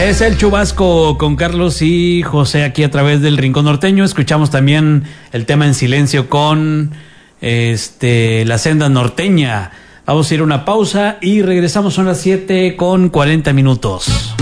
Es el Chubasco con Carlos y José aquí a través del Rincón Norteño. Escuchamos también el tema En Silencio con La Senda Norteña. Vamos a ir a una pausa y regresamos, son las 7:40.